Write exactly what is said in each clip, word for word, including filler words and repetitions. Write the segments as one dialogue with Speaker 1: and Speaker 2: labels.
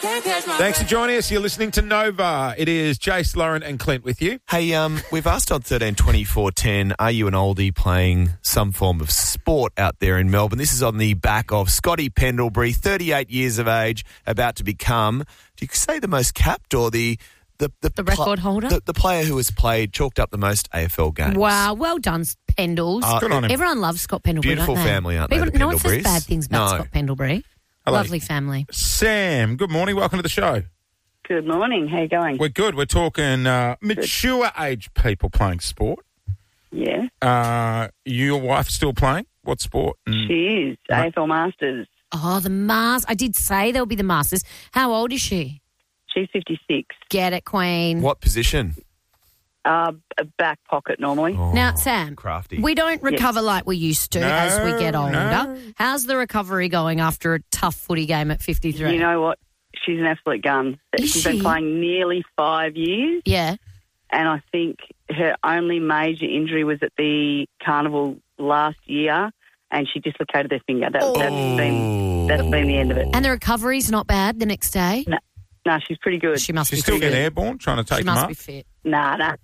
Speaker 1: Thanks for joining us. You're listening to Nova. It is Jace, Lauren and Clint with you.
Speaker 2: Hey, um, we've asked on thirteen twenty-four ten, are you an oldie playing some form of sport out there in Melbourne? This is on the back of Scotty Pendlebury, thirty-eight years of age, about to become, do you say the most capped or the... The, the,
Speaker 3: The record holder?
Speaker 2: The, the player who has played, chalked up the most A F L games.
Speaker 3: Wow, well done, Pendles.
Speaker 2: Uh,
Speaker 1: Good on him.
Speaker 3: Everyone loves Scott Pendlebury,
Speaker 2: Beautiful
Speaker 3: don't they?
Speaker 2: family, aren't they,
Speaker 3: People,
Speaker 2: the
Speaker 3: no one says
Speaker 2: Pendleburys?
Speaker 3: bad things about
Speaker 2: No.
Speaker 3: Scott Pendlebury.
Speaker 1: Hello.
Speaker 3: Lovely family.
Speaker 1: Sam, good morning. Welcome to the show.
Speaker 4: Good morning. How you going?
Speaker 1: We're good. We're talking uh, mature age people playing sport.
Speaker 4: Yeah,
Speaker 1: Uh, your wife still playing? What sport? Mm.
Speaker 4: she is. A F L Masters.
Speaker 3: Oh, the Masters. I did say there'll be the Masters. How old is she?
Speaker 4: She's fifty-six.
Speaker 3: Get it, Queen.
Speaker 2: What position?
Speaker 4: Uh, a back pocket normally.
Speaker 2: Oh,
Speaker 3: Now, Sam,
Speaker 2: crafty.
Speaker 3: we don't recover like we used to
Speaker 1: No,
Speaker 3: as we get older.
Speaker 1: no.
Speaker 3: How's the recovery going after a tough footy game at fifty-three?
Speaker 4: You know what? She's an absolute gun.
Speaker 3: Is
Speaker 4: She's
Speaker 3: she?
Speaker 4: been playing nearly five years,
Speaker 3: Yeah.
Speaker 4: and I think her only major injury was at the carnival last year, and she dislocated her finger. That,
Speaker 3: Oh.
Speaker 4: That's been that's been the end of it.
Speaker 3: And the recovery's not bad the next day?
Speaker 4: No, no, she's pretty good.
Speaker 3: She must
Speaker 1: She's
Speaker 3: be
Speaker 1: still
Speaker 3: fit.
Speaker 1: getting airborne, trying to take
Speaker 3: She
Speaker 1: them
Speaker 3: must
Speaker 1: up.
Speaker 3: be fit.
Speaker 4: Nah, nah.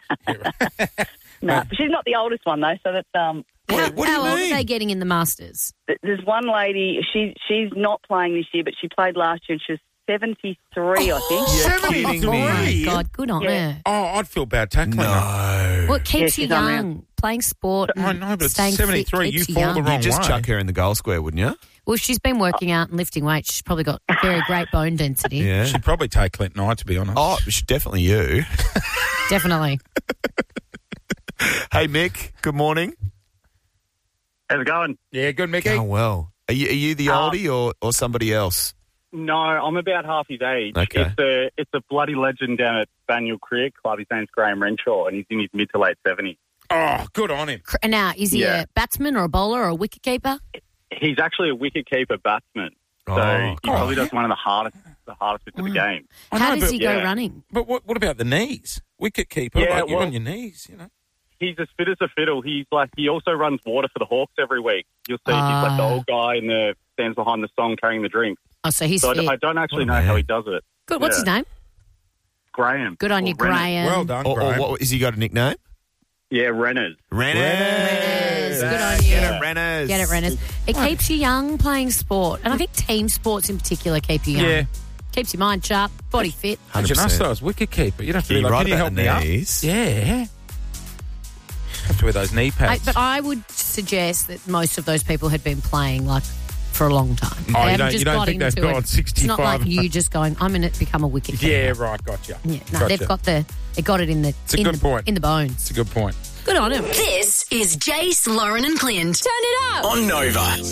Speaker 4: No, she's not the oldest one though, so that's um.
Speaker 3: How,
Speaker 2: what do you
Speaker 3: how old
Speaker 2: mean?
Speaker 3: are they getting in the Masters?
Speaker 4: There's one lady. She she's not playing this year, but she played last year, and she was seventy-three, I think.
Speaker 2: You're
Speaker 1: seventy-three.
Speaker 2: kidding
Speaker 3: Oh, my
Speaker 2: me.
Speaker 3: God. Good on
Speaker 4: Yeah.
Speaker 3: her.
Speaker 1: Oh, I'd feel bad tackling her.
Speaker 2: No.
Speaker 3: Well, it keeps
Speaker 4: Yeah,
Speaker 3: you
Speaker 4: she's unreal.
Speaker 3: young. Playing sport and
Speaker 1: I know, but it's
Speaker 3: staying
Speaker 1: seventy-three,
Speaker 3: fit
Speaker 1: you
Speaker 3: keeps
Speaker 1: fall
Speaker 3: young.
Speaker 1: the wrong
Speaker 2: You'd just
Speaker 1: way.
Speaker 2: chuck her in the goal square, wouldn't you?
Speaker 3: Well, she's been working out and lifting weights. She's probably got very great bone density.
Speaker 2: Yeah.
Speaker 1: She'd probably take Clint and I, to be honest.
Speaker 2: Oh, sh- definitely you.
Speaker 3: Definitely.
Speaker 2: Hey, Mick, good morning.
Speaker 5: How's it going?
Speaker 1: Yeah, good, Mickey.
Speaker 2: Oh, well. Are you, are you the
Speaker 5: Uh,
Speaker 2: oldie or, or somebody else?
Speaker 5: No, I'm about half his age.
Speaker 2: Okay.
Speaker 5: It's a it's a bloody legend down at Spaniel Cricket Club. His name's Graham Renshaw, and he's in his mid to late seventies.
Speaker 1: Oh, good on him.
Speaker 3: Cr- Now, is he
Speaker 5: Yeah.
Speaker 3: a batsman or a bowler or a wicket keeper?
Speaker 5: He's actually a wicket-keeper batsman, so
Speaker 2: Oh,
Speaker 5: he
Speaker 2: God.
Speaker 5: probably does one of the hardest the hardest bits of the game.
Speaker 1: I
Speaker 3: How
Speaker 1: know,
Speaker 3: does
Speaker 1: but-
Speaker 3: he go
Speaker 5: yeah.
Speaker 3: running?
Speaker 1: But what, what about the knees? Wicket keeper,
Speaker 5: Yeah,
Speaker 1: like, you're
Speaker 5: well-
Speaker 1: on your knees, you know.
Speaker 5: He's as fit as a fiddle. He's like he also runs water for the Hawks every week. You'll see he's like the
Speaker 3: Ah.
Speaker 5: old guy in the stands behind the song carrying the drink.
Speaker 3: Oh, so he's
Speaker 5: So I,
Speaker 3: fit.
Speaker 5: d- I don't actually
Speaker 2: Oh,
Speaker 5: know
Speaker 2: man.
Speaker 5: how he does it.
Speaker 3: Good. What's
Speaker 5: Yeah.
Speaker 3: his name?
Speaker 5: Graham.
Speaker 3: Good on
Speaker 5: Or
Speaker 3: you,
Speaker 5: Renners.
Speaker 3: Graham.
Speaker 1: Well done,
Speaker 2: Or, or
Speaker 1: Graham.
Speaker 2: what, has he got a nickname?
Speaker 5: Yeah, Renners.
Speaker 2: Renners.
Speaker 3: Renners. Good on you.
Speaker 2: Get it, Renners.
Speaker 3: Get it, Renners. It keeps you young playing sport. And I think team sports in particular keep you young.
Speaker 1: Yeah.
Speaker 3: Keeps your mind sharp, body fit.
Speaker 2: one hundred
Speaker 1: Did you know
Speaker 2: percent.
Speaker 1: so I was wicket keeper? You'd have to
Speaker 2: You're
Speaker 1: be like,
Speaker 2: right
Speaker 1: can you
Speaker 2: about
Speaker 1: help
Speaker 2: the
Speaker 1: me up?
Speaker 2: knees.
Speaker 1: Yeah. Have to wear those knee
Speaker 3: I,
Speaker 1: pads.
Speaker 3: but I would suggest that most of those people had been playing like for a long time.
Speaker 1: Oh,
Speaker 3: They
Speaker 1: you
Speaker 3: haven't
Speaker 1: don't-
Speaker 3: just
Speaker 1: you don't
Speaker 3: got
Speaker 1: think they've
Speaker 3: into
Speaker 1: gone
Speaker 3: it. It's not
Speaker 1: sixty-five?
Speaker 3: like you just going, I'm going to become a wicket keeper.
Speaker 1: yeah, right, gotcha.
Speaker 3: Yeah, no,
Speaker 1: Gotcha.
Speaker 3: they've got the they got it in the
Speaker 1: a
Speaker 3: in
Speaker 1: good
Speaker 3: the,
Speaker 1: point.
Speaker 3: in the bones.
Speaker 1: It's a good point.
Speaker 3: Good on him.
Speaker 6: This is Jace, Lauren and Clint. Turn it up.
Speaker 7: On Nova.